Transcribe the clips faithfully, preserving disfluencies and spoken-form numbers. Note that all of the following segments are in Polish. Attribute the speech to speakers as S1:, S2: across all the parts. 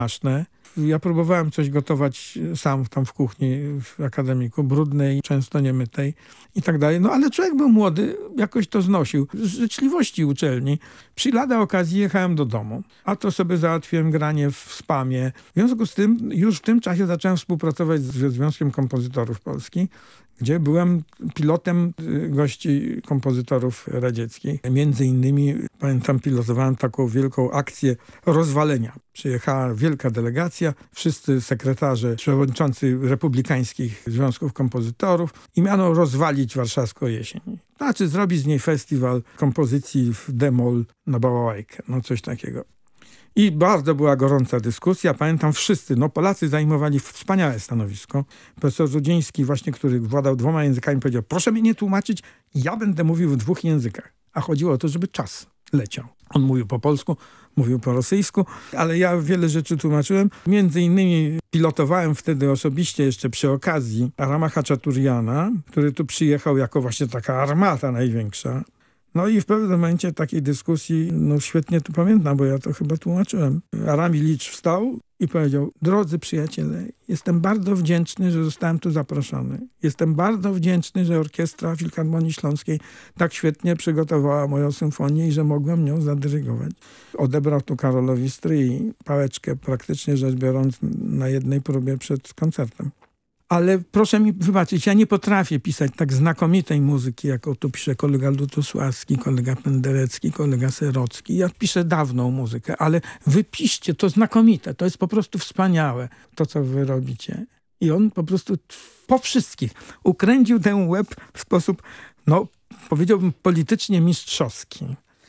S1: straszne. Ja próbowałem coś gotować sam tam w kuchni w akademiku, brudnej, często niemytej i tak dalej. No ale człowiek był młody, jakoś to znosił. Z życzliwości uczelni. Przy lada okazji jechałem do domu, a to sobie załatwiłem granie w spamie. W związku z tym już w tym czasie zacząłem współpracować ze Związkiem Kompozytorów Polskich, gdzie byłem pilotem gości kompozytorów radzieckich. Między innymi, pamiętam, pilotowałem taką wielką akcję rozwalenia. Przyjechała wielka delegacja, wszyscy sekretarze, przewodniczący republikańskich związków kompozytorów i miano rozwalić warszawską jesień. Znaczy zrobić z niej festiwal kompozycji w D-moll na bałałajkę, no coś takiego. I bardzo była gorąca dyskusja. Pamiętam wszyscy, no Polacy zajmowali wspaniałe stanowisko. Profesor Rudziński właśnie, który władał dwoma językami, powiedział: proszę mnie nie tłumaczyć, ja będę mówił w dwóch językach. A chodziło o to, żeby czas leciał. On mówił po polsku, mówił po rosyjsku, ale ja wiele rzeczy tłumaczyłem. Między innymi pilotowałem wtedy osobiście jeszcze przy okazji Arama Haczaturiana, który tu przyjechał jako właśnie taka armata największa. No i w pewnym momencie takiej dyskusji, no świetnie to pamiętam, bo ja to chyba tłumaczyłem. Aram Ilicz wstał i powiedział: drodzy przyjaciele, jestem bardzo wdzięczny, że zostałem tu zaproszony. Jestem bardzo wdzięczny, że Orkiestra Filharmonii Śląskiej tak świetnie przygotowała moją symfonię i że mogłem nią zadyrygować. Odebrał tu Karolowi Stryi pałeczkę, praktycznie rzecz biorąc, na jednej próbie przed koncertem. Ale proszę mi wybaczyć, ja nie potrafię pisać tak znakomitej muzyki, jaką tu pisze kolega Lutosławski, kolega Penderecki, kolega Serocki. Ja piszę dawną muzykę, ale wy piszcie, to znakomite, to jest po prostu wspaniałe, to co wy robicie. I on po prostu po wszystkich ukręcił ten łeb w sposób, no powiedziałbym, politycznie mistrzowski.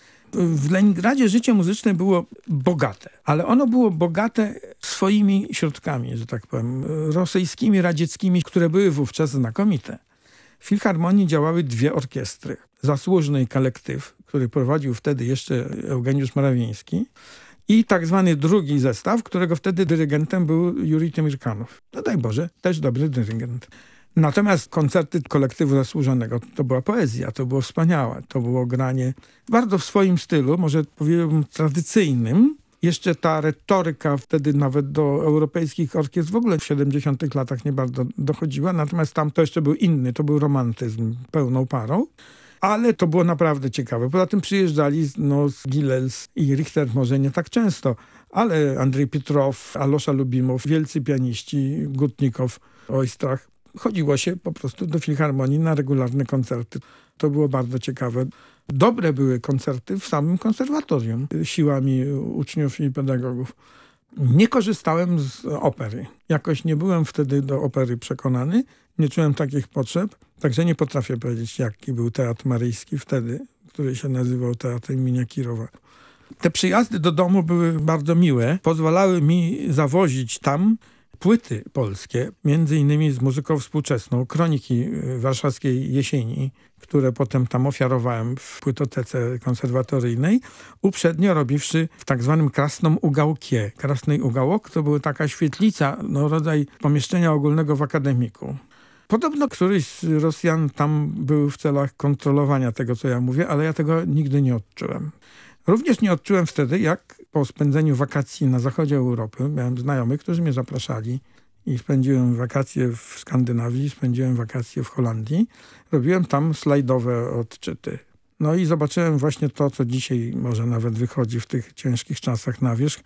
S1: W Leningradzie życie muzyczne było bogate, ale ono było bogate swoimi środkami, że tak powiem, rosyjskimi, radzieckimi, które były wówczas znakomite. W Filharmonii działały dwie orkiestry. Zasłużny kolektyw, który prowadził wtedy jeszcze Eugeniusz Mrawiński, i tak zwany drugi zestaw, którego wtedy dyrygentem był Jurij Tymirkanow. No daj Boże, też dobry dyrygent. Natomiast koncerty kolektywu zasłużonego to była poezja, to było wspaniałe. To było granie bardzo w swoim stylu, może powiedziałbym tradycyjnym. Jeszcze ta retoryka wtedy nawet do europejskich orkiestr w ogóle w siedemdziesiątych latach nie bardzo dochodziła. Natomiast tam to jeszcze był inny, to był romantyzm pełną parą. Ale to było naprawdę ciekawe. Poza tym przyjeżdżali no, Gilels i Richter może nie tak często, ale Andrzej Pietrow, Alosza Lubimow, wielcy pianiści, Gutnikow, Oistrach. Chodziło się po prostu do Filharmonii na regularne koncerty. To było bardzo ciekawe. Dobre były koncerty w samym konserwatorium siłami uczniów i pedagogów. Nie korzystałem z opery. Jakoś nie byłem wtedy do opery przekonany. Nie czułem takich potrzeb. Także nie potrafię powiedzieć, jaki był Teatr Maryjski wtedy, który się nazywał Teatrem imienia Kirowa. Te przyjazdy do domu były bardzo miłe. Pozwalały mi zawozić tam płyty polskie, między innymi z muzyką współczesną, kroniki warszawskiej jesieni, które potem tam ofiarowałem w płytotece konserwatoryjnej, uprzednio robiwszy w tak zwanym Krasnom Ugałkie. Krasny Ugałok to była taka świetlica, no rodzaj pomieszczenia ogólnego w akademiku. Podobno któryś z Rosjan tam był w celach kontrolowania tego, co ja mówię, ale ja tego nigdy nie odczułem. Również nie odczułem wtedy, jak po spędzeniu wakacji na zachodzie Europy, miałem znajomych, którzy mnie zapraszali i spędziłem wakacje w Skandynawii, spędziłem wakacje w Holandii. Robiłem tam slajdowe odczyty. No i zobaczyłem właśnie to, co dzisiaj może nawet wychodzi w tych ciężkich czasach na wierzch,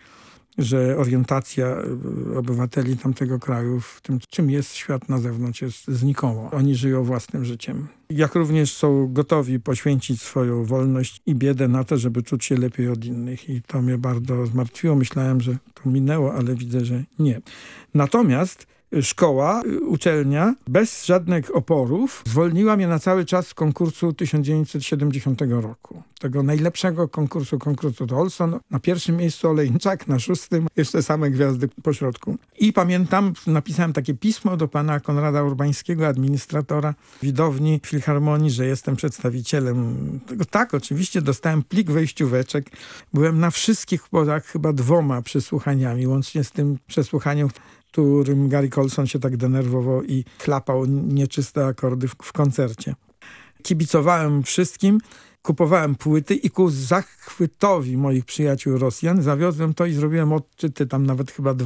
S1: że orientacja obywateli tamtego kraju w tym, czym jest świat na zewnątrz, jest znikoma. Oni żyją własnym życiem. Jak również są gotowi poświęcić swoją wolność i biedę na to, żeby czuć się lepiej od innych. I to mnie bardzo zmartwiło. Myślałem, że to minęło, ale widzę, że nie. Natomiast szkoła, uczelnia, bez żadnych oporów zwolniła mnie na cały czas z konkursu tysiąc dziewięćset siedemdziesiątego roku. Tego najlepszego konkursu, konkursu to Olson. Na pierwszym miejscu Olejniczak, na szóstym jeszcze same gwiazdy po środku. I pamiętam, napisałem takie pismo do pana Konrada Urbańskiego, administratora widowni Filharmonii, że jestem przedstawicielem tego. Tak, oczywiście dostałem plik wejścióweczek. Byłem na wszystkich poza chyba dwoma przesłuchaniami, łącznie z tym przesłuchaniem, którym Gary Colson się tak denerwował i chlapał nieczyste akordy w, w koncercie. Kibicowałem wszystkim. kupowałem płyty i ku zachwytowi moich przyjaciół Rosjan zawiozłem to i zrobiłem odczyty tam nawet chyba